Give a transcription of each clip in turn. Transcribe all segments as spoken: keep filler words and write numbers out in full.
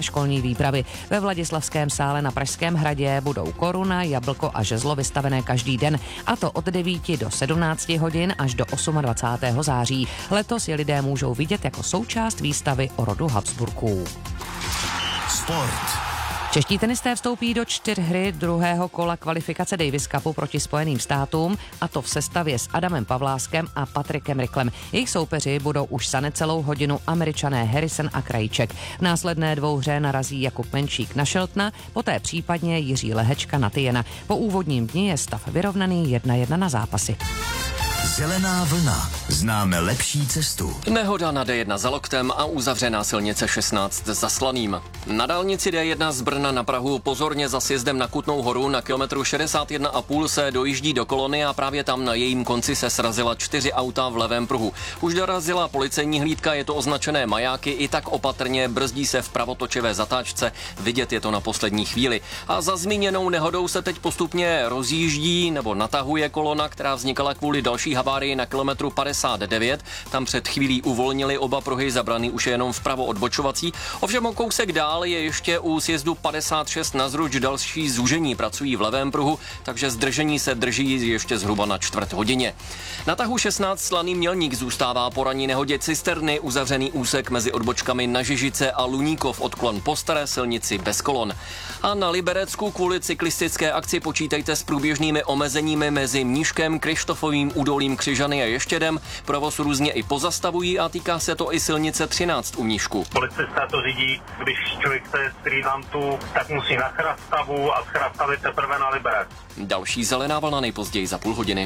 školní výpravy. Ve Vladislavském sále na Pražském hradě budou koruna, jablko a žezlo vystavené každý den, a to od devíti do sedmnácti hodin až do dvacátého osmého září. Letos je lidé můžou vidět jako součást výstavy o rodu Habsburků. Sport. Čeští tenisté vstoupí do čtyřhry druhého kola kvalifikace Davis Cupu proti Spojeným státům, a to v sestavě s Adamem Pavláskem a Patrikem Rychlem. Jejich soupeři budou už za necelou hodinu Američané Harrison a Krajček. V následné dvouhře narazí Jakub Menšík na Sheltona, poté případně Jiří Lehečka na Tyjena. Po úvodním dni je stav vyrovnaný jedna jedna na zápasy. Zelená vlna. Známe lepší cestu. Nehoda na D jedna za Loktem a uzavřená silnice šestnáct za Slaným. Na dálnici D jedna z Brna na Prahu pozorně za sjezdem na Kutnou Horu na kilometru šedesát jedna a půl se dojíždí do kolony a právě tam na jejím konci se srazila čtyři auta v levém pruhu. Už dorazila policejní hlídka, je to označené majáky, i tak opatrně brzdí se v pravotočivé zatáčce, vidět je to na poslední chvíli. A za zmíněnou nehodou se teď postupně rozjíždí nebo natahuje kolona, která vznikala kvůli další havárii na kilometru padesát devět. Tam před chvílí uvolnili oba pruhy, zabraný už je jenom vpravo odbočovací. Ovšem o kousek dál je ještě u sjezdu padesát šest na Zruč další zúžení, pracují v levém pruhu, takže zdržení se drží ještě zhruba na čtvrt hodině. Na tahu šestnáct Slaný Mělník zůstává po ranní nehodě cisterny uzavřený úsek mezi odbočkami na Žižice a Luníkov, odklon po staré silnici bez kolon. A na Liberecku kvůli cyklistické akci počítejte s průběžnými omezeními mezi Mníškem, Krištofovým údolím, Křižany a Ještědem. Provoz různě i pozastavují a týká se to i silnice třináct u Mníšku. Policista to řídí, když člověk chce z Frýdlantu, tak musí na Chrastavu a z Chrastavy teprve na Liberec. Další zelená vlna nejpozději za půl hodiny.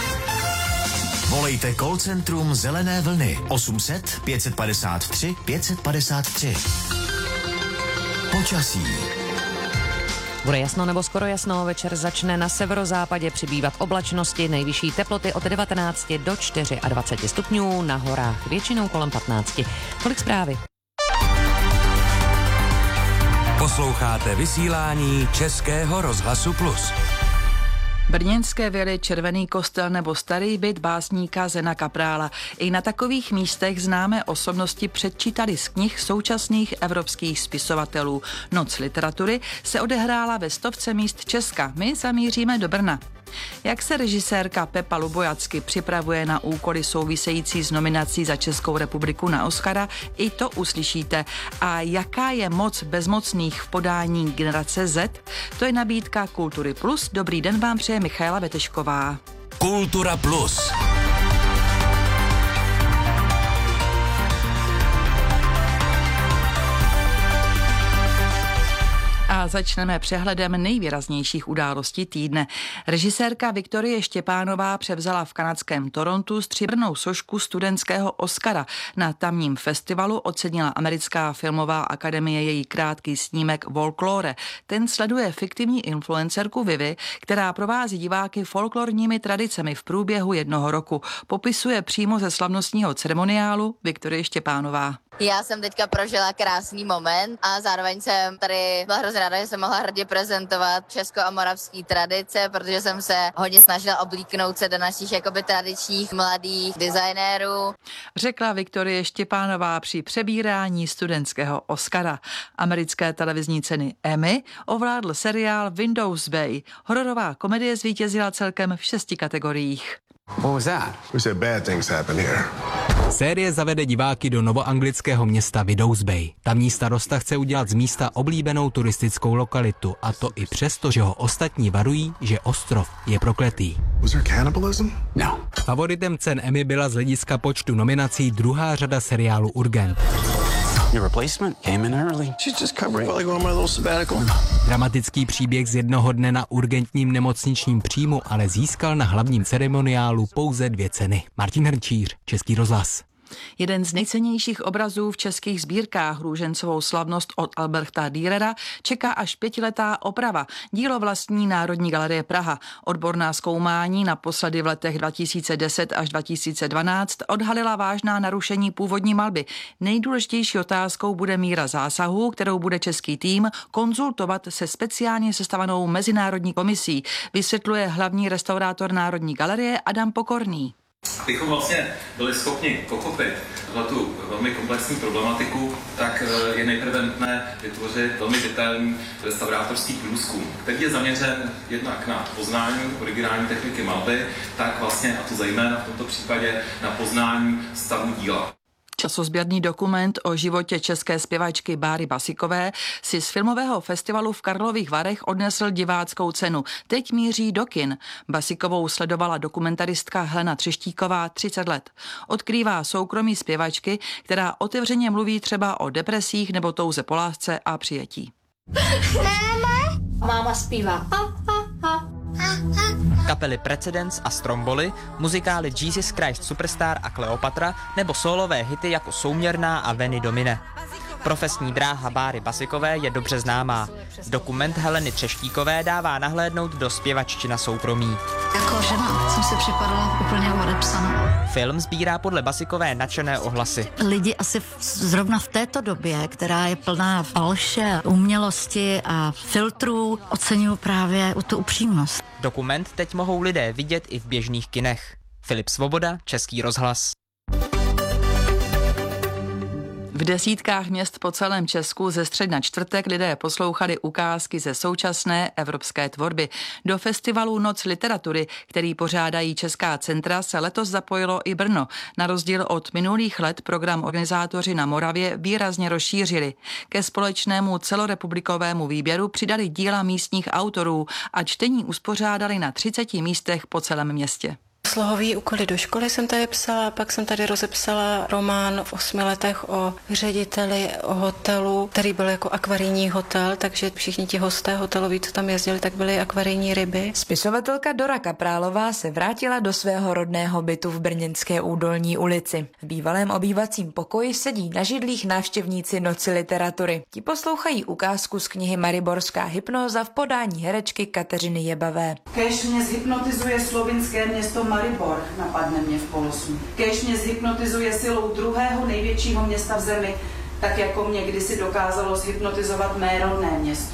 Volejte call centrum Zelené vlny osm set pět padesát tři pět padesát tři. Počasí. Bude jasno nebo skoro jasno, večer začne na severozápadě přibývat oblačnosti, nejvyšší teploty od devatenácti do dvaceti čtyř stupňů, na horách většinou kolem patnácti. Tolik zprávy. Posloucháte vysílání Českého rozhlasu Plus. Brněnské vily, Červený kostel nebo starý byt básníka Zena Kaprála. I na takových místech známé osobnosti předčítali z knih současných evropských spisovatelů. Noc literatury se odehrála ve stovce míst Česka. My zamíříme do Brna. Jak se režisérka Pepa Lubojacky připravuje na úkoly související s nominací za Českou republiku na Oscara, i to uslyšíte. A jaká je moc bezmocných v podání generace Z? To je nabídka Kultury Plus. Dobrý den vám přeje Michaela Vetešková. Kultura Plus. A začneme přehledem nejvýraznějších událostí týdne. Režisérka Viktorie Štěpánová převzala v kanadském Torontu stříbrnou sošku studentského Oscara. Na tamním festivalu ocenila americká filmová akademie její krátký snímek Folklore. Ten sleduje fiktivní influencerku Vivi, která provází diváky folklorními tradicemi v průběhu jednoho roku. Popisuje přímo ze slavnostního ceremoniálu Viktorie Štěpánová. Já jsem teďka prožila krásný moment a zároveň jsem tady byla hrozně ráda, že jsem mohla hrdě prezentovat česko- a moravský tradice, protože jsem se hodně snažila oblíknout se do našich jakoby tradičních mladých designérů. Řekla Viktorie Štěpánová při přebírání studentského Oscara. Americké televizní ceny Emmy ovládl seriál Windows Bay. Hororová komedie zvítězila celkem v šesti kategoriích. What was that? We said bad things happen here. Série zavede diváky do novoanglického města Windows Bay. Tamní starosta chce udělat z místa oblíbenou turistickou lokalitu, a to i přesto, že ho ostatní varují, že ostrov je prokletý. Was there cannibalism? No. Favoritem cen Emmy byla z hlediska počtu nominací druhá řada seriálu Urgent. Your replacement came in early. She's just covering while I go on my little sabbatical. Dramatický příběh z jednoho dne na urgentním nemocničním příjmu ale získal na hlavním ceremoniálu pouze dvě ceny. Martin Hrnčíř, Český rozhlas. Jeden z nejcennějších obrazů v českých sbírkách, Růžencovou slavnost od Albrechta Dürera, čeká až pětiletá oprava. Dílo vlastní Národní galerie Praha. Odborná zkoumání naposledy v letech dva tisíce deset až dva tisíce dvanáct odhalila vážná narušení původní malby. Nejdůležitější otázkou bude míra zásahů, kterou bude český tým konzultovat se speciálně sestavenou mezinárodní komisí, vysvětluje hlavní restaurátor Národní galerie Adam Pokorný. Abychom vlastně byli schopni pochopit tu velmi komplexní problematiku, tak je nejprve nutné vytvořit velmi detailní restaurátorský průzkum, který je zaměřen jednak na poznání originální techniky malby, tak vlastně, a to zejména v tomto případě, na poznání stavu díla. Časozběrný dokument o životě české zpěvačky Báry Basikové si z filmového festivalu v Karlových Varech odnesl diváckou cenu. Teď míří do kin. Basikovou sledovala dokumentaristka Helena Třeštíková třicet let. Odkrývá soukromí zpěvačky, která otevřeně mluví třeba o depresích nebo touze po lásce a přijetí. Máma zpívá. Kapely Precedence a Stromboli, muzikály Jesus Christ Superstar a Kleopatra nebo solové hity jako Souměrná a Veni Domine. Profesní dráha Báry Basikové je dobře známá. Dokument Heleny Třeštíkové dává nahlédnout do zpěvaččina soukromí. Jako žena jsem si připadala úplně odepsaná. Film sbírá podle Basikové nadšené ohlasy. Lidi asi v, zrovna v této době, která je plná falše, umělosti a filtrů, oceňují právě tu upřímnost. Dokument teď mohou lidé vidět i v běžných kinech. Filip Svoboda, Český rozhlas. V desítkách měst po celém Česku ze střed na čtvrtek lidé poslouchali ukázky ze současné evropské tvorby. Do festivalu Noc literatury, který pořádají Česká centra, se letos zapojilo i Brno. Na rozdíl od minulých let program organizátoři na Moravě výrazně rozšířili. Ke společnému celorepublikovému výběru přidali díla místních autorů a čtení uspořádali na třiceti místech po celém městě. Slohový úkoly do školy jsem tady psala, pak jsem tady rozepsala román v osmi letech o řediteli o hotelu, který byl jako akvarijní hotel, takže všichni ti hosté hoteloví, co tam jezdili, tak byly akvarijní ryby. Spisovatelka Dora Kaprálová se vrátila do svého rodného bytu v brněnské Údolní ulici. V bývalém obývacím pokoji sedí na židlích návštěvníci Noci literatury. Ti poslouchají ukázku z knihy Mariborská hypnóza v podání herečky Kateřiny Jebavé. Kéž mě zhypnotizuje slovinské město Maribor, napadne mě v polosnu. Kéž mě zhypnotizuje silou druhého největšího města v zemi, tak jako mě kdysi dokázalo zhypnotizovat mé rodné město.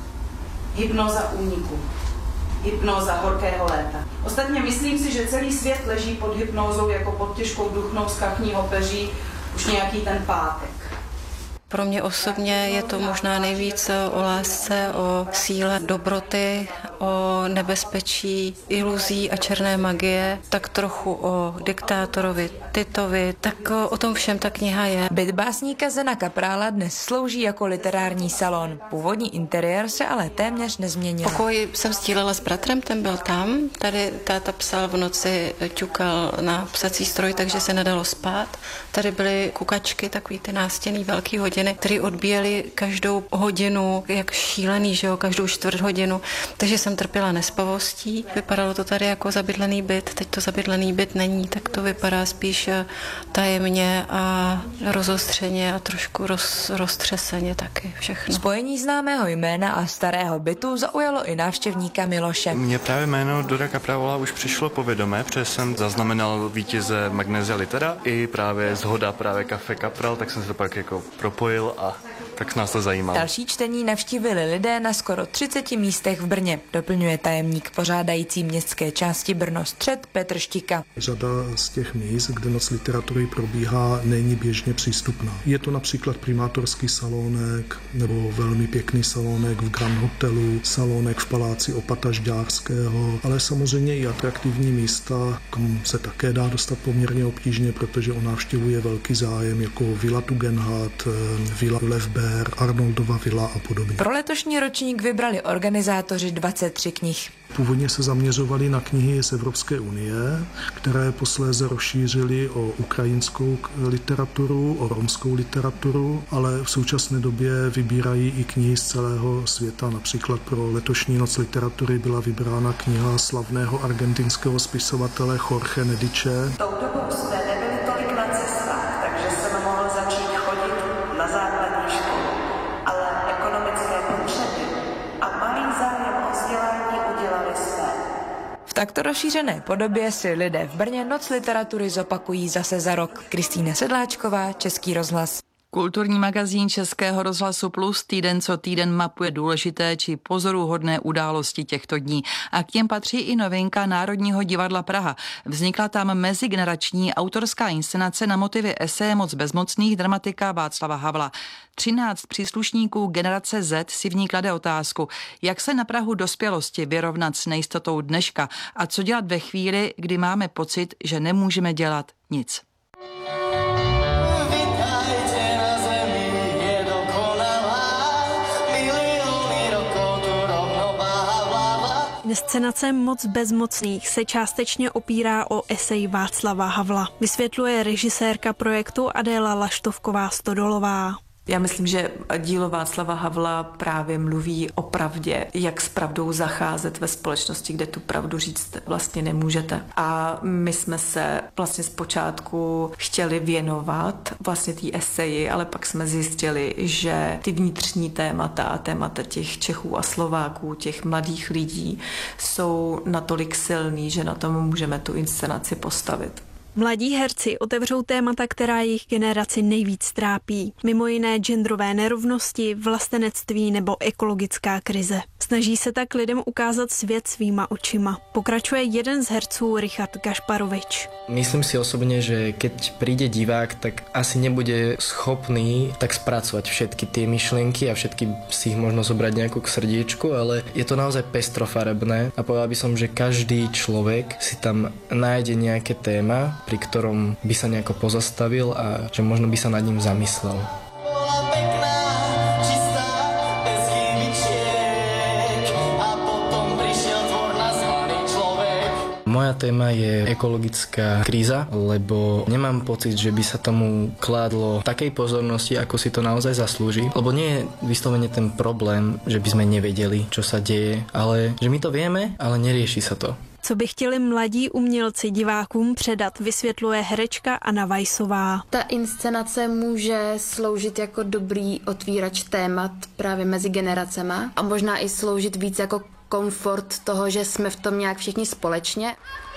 Hypnóza úniku. Hypnóza horkého léta. Ostatně myslím si, že celý svět leží pod hypnózou jako pod těžkou duchnou z kachního peří už nějaký ten pátek. Pro mě osobně je to možná nejvíc o lásce, o síle dobroty, o nebezpečí, iluzí a černé magie, tak trochu o diktátorovi Titovi, tak o tom všem ta kniha je. Byt básníka Zena Kaprála dnes slouží jako literární salon. Původní interiér se ale téměř nezměnil. Pokoj jsem sdílela s bratrem, ten byl tam. Tady táta psal v noci, ťukal na psací stroj, takže se nedalo spát. Tady byly kukačky, takový ty nástěnný velký hodiny, které odbíjely každou hodinu, jak šílený, že jo, každou čtvrt hodinu. Takže jsem trpěla nespavostí. Vypadalo to tady jako zabydlený byt, teď to zabydlený byt není, tak to vypadá spíš tajemně a rozostřeně a trošku roz, roztřeseně taky všechno. Spojení známého jména a starého bytu zaujalo i návštěvníka Miloše. Mně právě jméno Dora Kaprálová už přišlo povědomé, protože jsem zaznamenal vítěze Magnesia Litera i právě zhoda právě Kafe Kapral, tak jsem se to pak jako propojil a tak nás to zajímalo. Další čtení navštívili lidé na skoro třiceti místech v Brně, doplňuje tajemník pořádající městské části Brno Střed Petr Štika. Řada z těch míst, kde Noc literatury probíhá, není běžně přístupná. Je to například primátorský salónek nebo velmi pěkný salónek v Grand Hotelu, salónek v paláci Opata Žďárského, ale samozřejmě i atraktivní místa, kam se také dá dostat poměrně obtížně, protože o návštěvu je velký zájem, jako Villa Tugendhat, Villa Levber, Arnoldova vila a podobně. Pro letošní ročník vybrali organizátoři dvacet tři knih. Původně se zaměřovali na knihy z Evropské unie, které posléze rozšířili o ukrajinskou literaturu, o romskou literaturu, ale v současné době vybírají i knihy z celého světa. Například pro letošní Noc literatury byla vybrána kniha slavného argentinského spisovatele Jorge Nediče. Tou dobou jsme nebyli tolik na cestách, takže jsem mohl začít chodit na základní školu, ale ekonomické potřeby a malý zájem o vzdělání udělali své. V takto rozšířené podobě si lidé v Brně Noc literatury zopakují zase za rok. Kristýna Sedláčková, Český rozhlas. Kulturní magazín Českého rozhlasu Plus týden co týden mapuje důležité či pozoruhodné události těchto dní. A k těm patří i novinka Národního divadla Praha. Vznikla tam mezigenerační autorská inscenace na motivy eseje Moc bezmocných dramatika Václava Havla. Třináct příslušníků generace Z si v ní klade otázku, jak se na prahu dospělosti vyrovnat s nejistotou dneška a co dělat ve chvíli, kdy máme pocit, že nemůžeme dělat nic. Inscenace Moc bezmocných se částečně opírá o esej Václava Havla. Vysvětluje režisérka projektu Adéla Laštovková Stodolová. Já myslím, že dílo Václava Havla právě mluví o pravdě, jak s pravdou zacházet ve společnosti, kde tu pravdu říct vlastně nemůžete. A my jsme se vlastně zpočátku chtěli věnovat vlastně té eseji, ale pak jsme zjistili, že ty vnitřní témata a témata těch Čechů a Slováků, těch mladých lidí jsou natolik silný, že na tom můžeme tu inscenaci postavit. Mladí herci otevřou témata, která jejich generaci nejvíc trápí. Mimo jiné genderové nerovnosti, vlastenectví nebo ekologická krize. Snaží se tak lidem ukázat svět svýma očima. Pokračuje jeden z herců Richard Gašparovič. Myslím si osobne, že keď príde divák, tak asi nebude schopný tak spracovať všetky tie myšlienky a všetky si ich možno zobrať nejako k srdiečku, ale je to naozaj pestrofarebné a povedal by som, že každý človek si tam nájde nejaké téma, pri ktorom by sa nejako pozastavil a že možno by sa nad ním zamyslel. Moja téma je ekologická kríza, lebo nemám pocit, že by sa tomu kládlo takej pozornosti, ako si to naozaj zaslúži. Lebo nie je vyslovene ten problém, že by sme nevedeli, čo sa deje, ale že my to vieme, ale nerieši sa to. Co by chtěli mladí umělci divákům předat, vysvětluje herečka Anna Vajsová. Ta inscenace může sloužit jako dobrý otvírač témat právě mezi generacema a možná i sloužit víc jako komfort toho, že jsme v tom nějak všichni společně.